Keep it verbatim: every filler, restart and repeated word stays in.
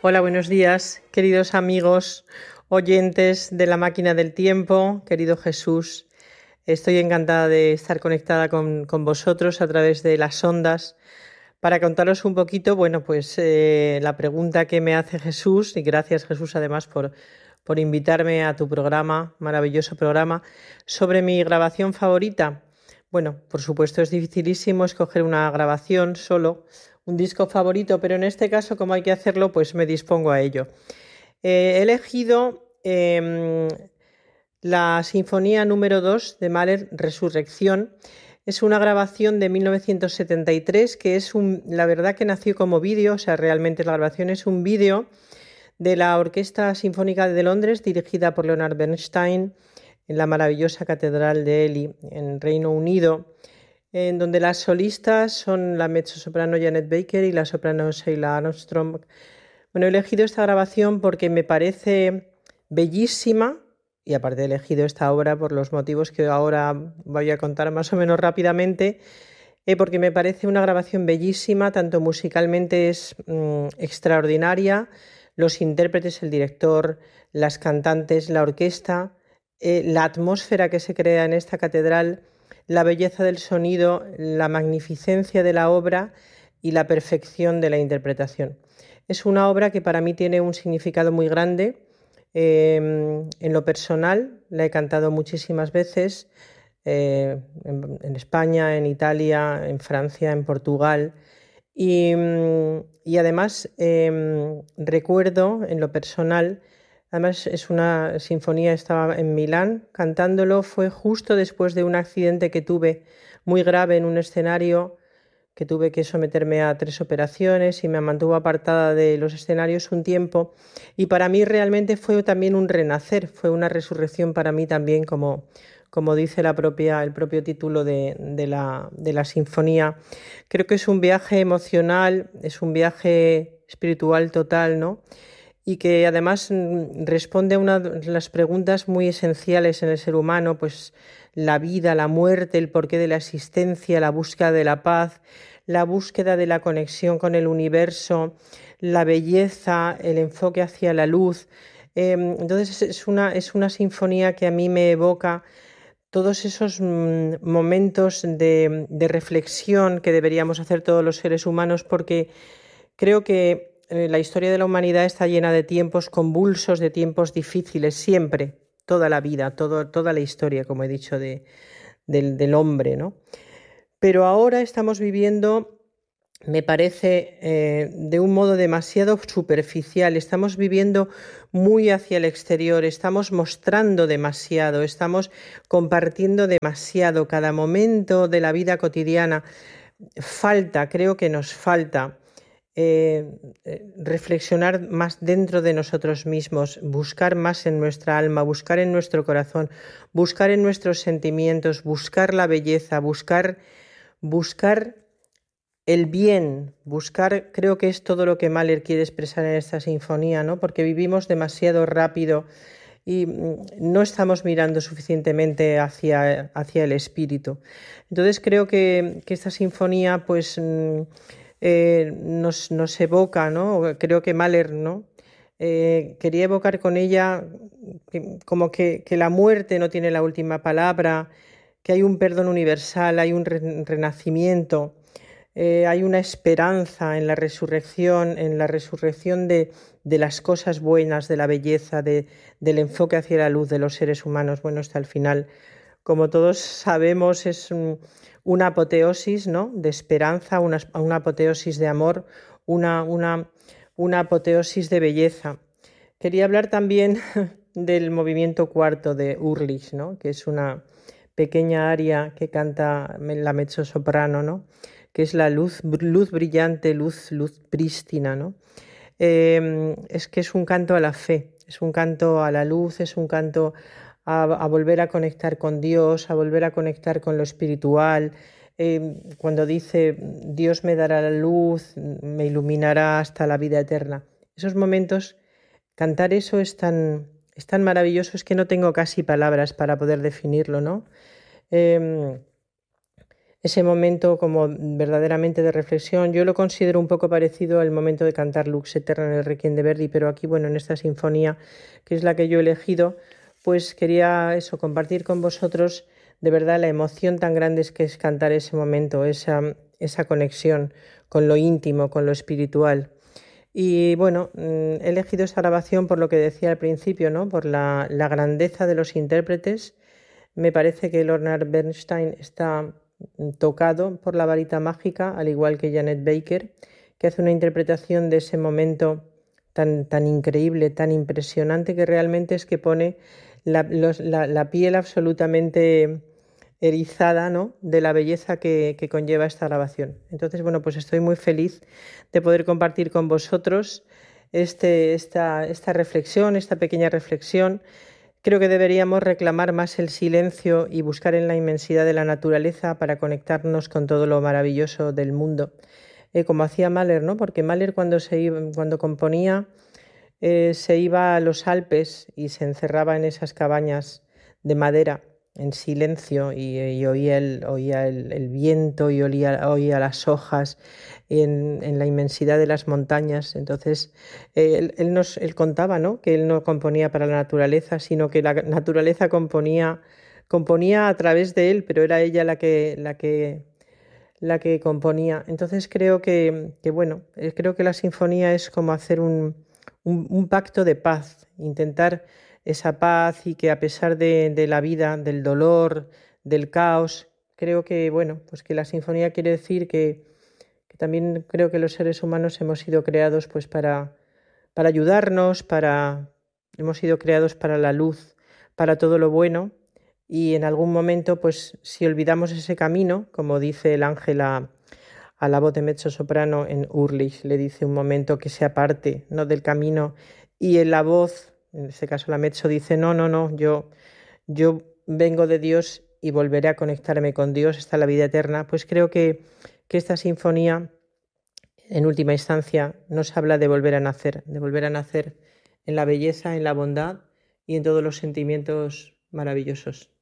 Hola, buenos días, queridos amigos, oyentes de la máquina del tiempo, querido Jesús. Estoy encantada de estar conectada con, con vosotros a través de las ondas para contaros un poquito, bueno, pues eh, la pregunta que me hace Jesús, y gracias Jesús además por, por invitarme a tu programa, maravilloso programa, sobre mi grabación favorita. Bueno, por supuesto es dificilísimo escoger una grabación solo, un disco favorito, pero en este caso, como hay que hacerlo, pues me dispongo a ello. Eh, he elegido eh, la Sinfonía número dos de Mahler, Resurrección. Es una grabación de mil novecientos setenta y tres que es un, la verdad que nació como vídeo, o sea, realmente la grabación es un vídeo de la Orquesta Sinfónica de Londres, dirigida por Leonard Bernstein, en la maravillosa Catedral de Ely, en Reino Unido, en donde las solistas son la mezzosoprano Janet Baker y la soprano Sheila Armstrong. Bueno, he elegido esta grabación porque me parece bellísima, y aparte he elegido esta obra por los motivos que ahora voy a contar más o menos rápidamente, eh, porque me parece una grabación bellísima, tanto musicalmente es mmm, extraordinaria, los intérpretes, el director, las cantantes, la orquesta, eh, la atmósfera que se crea en esta catedral, la belleza del sonido, la magnificencia de la obra y la perfección de la interpretación. Es una obra que para mí tiene un significado muy grande. Eh, en lo personal, la he cantado muchísimas veces, eh, en, en España, en Italia, en Francia, en Portugal. Y, y además eh, recuerdo en lo personal, además es una sinfonía, estaba en Milán cantándolo, fue justo después de un accidente que tuve muy grave en un escenario, que tuve que someterme a tres operaciones y me mantuvo apartada de los escenarios un tiempo, y para mí realmente fue también un renacer, fue una resurrección para mí también, como, como dice la propia, el propio título de, de, la, de la sinfonía. Creo que es un viaje emocional, es un viaje espiritual total, ¿no? Y que además responde a una de las preguntas muy esenciales en el ser humano, pues la vida, la muerte, el porqué de la existencia, la búsqueda de la paz, la búsqueda de la conexión con el universo, la belleza, el enfoque hacia la luz. Eh, entonces es una, es una sinfonía que a mí me evoca todos esos mm, momentos de, de reflexión que deberíamos hacer todos los seres humanos, porque creo que la historia de la humanidad está llena de tiempos convulsos, de tiempos difíciles, siempre, toda la vida, todo, toda la historia, como he dicho, de, del, del hombre, ¿no? Pero ahora estamos viviendo, me parece, eh, de un modo demasiado superficial, estamos viviendo muy hacia el exterior, estamos mostrando demasiado, estamos compartiendo demasiado cada momento de la vida cotidiana. Falta, creo que nos falta Eh, reflexionar más dentro de nosotros mismos, buscar más en nuestra alma, buscar en nuestro corazón, buscar en nuestros sentimientos, buscar la belleza, buscar, buscar el bien, buscar, creo que es todo lo que Mahler quiere expresar en esta sinfonía, ¿no? Porque vivimos demasiado rápido y no estamos mirando suficientemente hacia, hacia el espíritu. Entonces creo que, que esta sinfonía, pues Eh, nos, nos evoca, ¿no? Creo que Mahler, ¿no? Eh, quería evocar con ella que, como que, que la muerte no tiene la última palabra, que hay un perdón universal, hay un re renacimiento, eh, hay una esperanza en la resurrección, en la resurrección de, de las cosas buenas, de la belleza, de, del enfoque hacia la luz de los seres humanos. Bueno, hasta el final, como todos sabemos, es un, una apoteosis, ¿no? De esperanza, una, una apoteosis de amor, una, una, una apoteosis de belleza. Quería hablar también del movimiento cuarto de Ulrich, ¿no? Que es una pequeña aria que canta la mezzosoprano, ¿no? Que es la luz, luz brillante, luz, luz prístina, ¿no? Eh, es que es un canto a la fe, es un canto a la luz, es un canto A, a volver a conectar con Dios, a volver a conectar con lo espiritual. Eh, cuando dice Dios me dará la luz, me iluminará hasta la vida eterna. Esos momentos, cantar eso es tan, es tan maravilloso, es que no tengo casi palabras para poder definirlo, ¿no? Eh, ese momento como verdaderamente de reflexión. Yo lo considero un poco parecido al momento de cantar Lux Eterna en el Requiem de Verdi, pero aquí, bueno, en esta sinfonía, que es la que yo he elegido, pues quería eso, compartir con vosotros de verdad la emoción tan grande que es cantar ese momento, esa, esa conexión con lo íntimo, con lo espiritual. Y bueno, he elegido esta grabación por lo que decía al principio, ¿no? Por la, la grandeza de los intérpretes. Me parece que Leonard Bernstein está tocado por la varita mágica, al igual que Janet Baker, que hace una interpretación de ese momento tan, tan increíble, tan impresionante, que realmente es que pone la, los, la, la piel absolutamente erizada, ¿no?, de la belleza que, que conlleva esta grabación. Entonces, bueno, pues estoy muy feliz de poder compartir con vosotros este, esta, esta reflexión, esta pequeña reflexión. Creo que deberíamos reclamar más el silencio y buscar en la inmensidad de la naturaleza para conectarnos con todo lo maravilloso del mundo, eh, como hacía Mahler, ¿no? Porque Mahler cuando, se iba, cuando componía eh, se iba a los Alpes y se encerraba en esas cabañas de madera en silencio y, y oía, el, oía el, el viento y olía, oía las hojas en, en la inmensidad de las montañas. Entonces eh, él, él, nos, él contaba, ¿no?, que él no componía para la naturaleza, sino que la naturaleza componía, componía a través de él, pero era ella la que, la que, la que componía. Entonces creo que, que bueno, creo que la sinfonía es como hacer un, un, un pacto de paz, intentar esa paz y que a pesar de, de la vida, del dolor, del caos, creo que, bueno, pues que la sinfonía quiere decir que, que también creo que los seres humanos hemos sido creados pues para, para ayudarnos, para, hemos sido creados para la luz, para todo lo bueno, y en algún momento, pues si olvidamos ese camino, como dice el ángel a, a la voz de mezzosoprano en Urlich, le dice un momento que se aparte, ¿no?, del camino, y en la voz, en este caso la mezzo, dice no, no, no, yo, yo vengo de Dios y volveré a conectarme con Dios hasta la vida eterna. Pues creo que, que esta sinfonía, en última instancia, nos habla de volver a nacer, de volver a nacer en la belleza, en la bondad y en todos los sentimientos maravillosos.